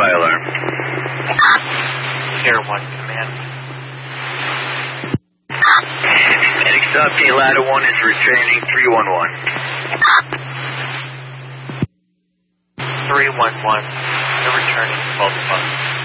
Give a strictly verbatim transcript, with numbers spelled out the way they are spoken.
fire alarm. Sierra one, command. Next up, the ladder one is returning three one one. three one one, they're returning twelve bucks.